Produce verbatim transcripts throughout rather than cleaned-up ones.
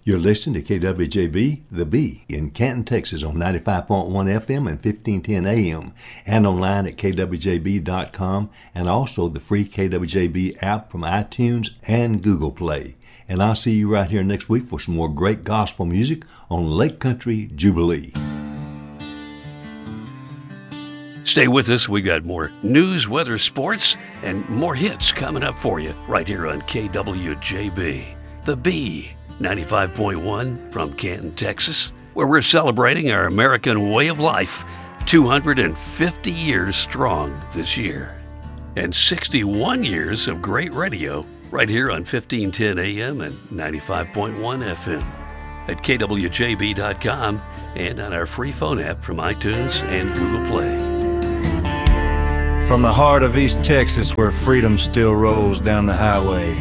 You're listening to K W J B, The Bee, in Canton, Texas on ninety-five point one F M and fifteen ten A M, and online at K W J B dot com, and also the free K W J B app from iTunes and Google Play. And I'll see you right here next week for some more great gospel music on Lake Country Jubilee. Stay with us. We got more news, weather, sports, and more hits coming up for you right here on K W J B, The Bee, ninety-five point one from Canton, Texas, where we're celebrating our American way of life, two hundred fifty years strong this year, and sixty-one years of great radio right here on fifteen ten A M and ninety-five point one F M, at K W J B dot com, and on our free phone app from iTunes and Google Play. From the heart of East Texas, where freedom still rolls down the highway,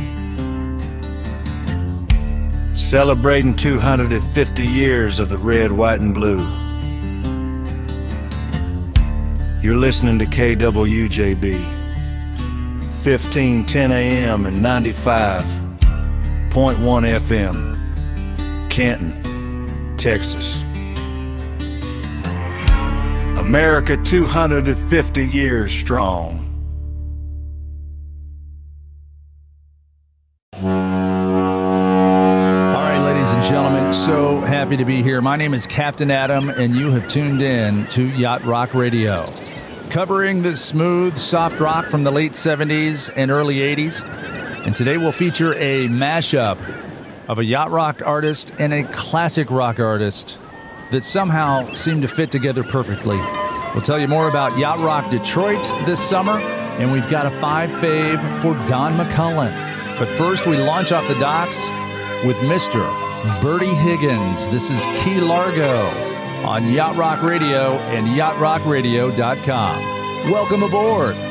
celebrating two hundred fifty years of the red, white, and blue. You're listening to K W J B, fifteen ten A M and ninety-five point one F M, Canton, Texas. America two hundred fifty years strong. Gentlemen, so happy to be here. My name is Captain Adam, and you have tuned in to Yacht Rock Radio, covering the smooth, soft rock from the late seventies and early eighties. And today we'll feature a mashup of a yacht rock artist and a classic rock artist that somehow seem to fit together perfectly. We'll tell you more about Yacht Rock Detroit this summer, and we've got a five fave for Don McCullin. But first, we launch off the docks with Mister Bertie Higgins. This is Key Largo on Yacht Rock Radio and yacht rock radio dot com. Welcome aboard.